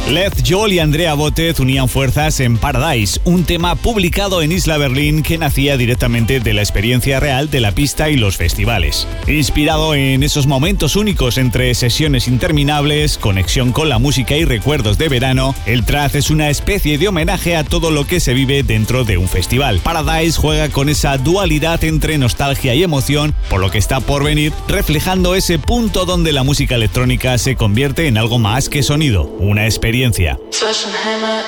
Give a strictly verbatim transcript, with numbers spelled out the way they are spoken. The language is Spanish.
Led Joel y Andrea Botet unían fuerzas en Paradise, un tema publicado en Isla Berlin que nacía directamente de la experiencia real de la pista y los festivales. Inspirado en esos momentos únicos entre sesiones interminables, conexión con la música y recuerdos de verano, el track es una especie de homenaje a todo lo que se vive dentro de un festival. Paradise juega con esa dualidad entre nostalgia y emoción por lo que está por venir, reflejando ese punto donde la música electrónica se convierte en algo más que sonido, una experiencia.